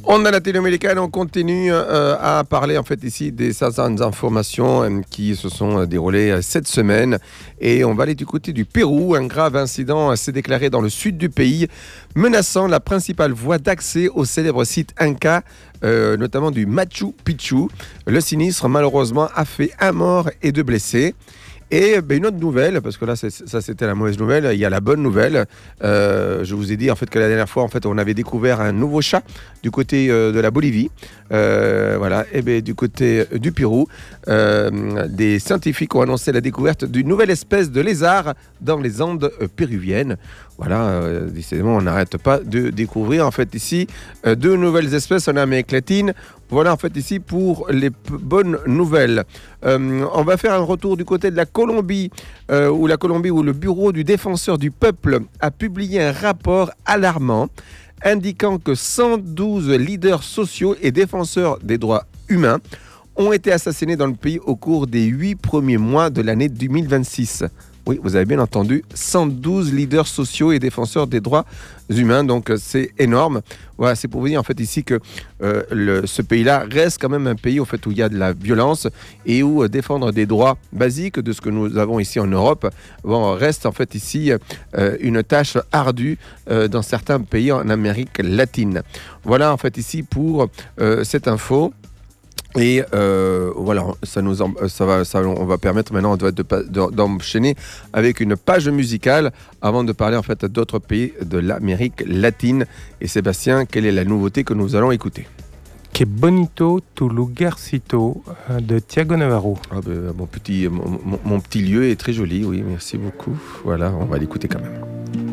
Onda latino-américaine, on continue à parler en fait ici des certaines informations qui se sont déroulées cette semaine et on va aller du côté du Pérou. Un grave incident s'est déclaré dans le sud du pays, menaçant la principale voie d'accès au célèbre site Inca, notamment du Machu Picchu. Le sinistre malheureusement a fait un mort et 2 blessés. Et une autre nouvelle, parce que là ça c'était la mauvaise nouvelle, il y a la bonne nouvelle. Je vous ai dit en fait que la dernière fois en fait on avait découvert un nouveau chat du côté de la Bolivie, voilà. Et du côté du Pérou, des scientifiques ont annoncé la découverte d'une nouvelle espèce de lézard dans les Andes péruviennes. Voilà, décidément on n'arrête pas de découvrir en fait ici 2 nouvelles espèces en Amérique latine. Voilà en fait ici pour les bonnes nouvelles. On va faire un retour du côté de la Colombie, où le bureau du défenseur du peuple a publié un rapport alarmant indiquant que 112 leaders sociaux et défenseurs des droits humains ont été assassinés dans le pays au cours des 8 premiers mois de l'année 2026. Oui, vous avez bien entendu, 112 leaders sociaux et défenseurs des droits humains, donc c'est énorme. Voilà, c'est pour vous dire en fait ici que ce pays-là reste quand même un pays au fait, où il y a de la violence et où défendre des droits basiques de ce que nous avons ici en Europe reste en fait ici une tâche ardue dans certains pays en Amérique latine. Voilà en fait ici pour cette info. Et voilà, on va permettre maintenant d'enchaîner avec une page musicale avant de parler en fait d'autres pays de l'Amérique latine. Et Sébastien, quelle est la nouveauté que nous allons écouter? Que bonito tu lugarcito de Thiago Navarro. Ah mon petit lieu est très joli, oui, merci beaucoup. Voilà, on va l'écouter quand même.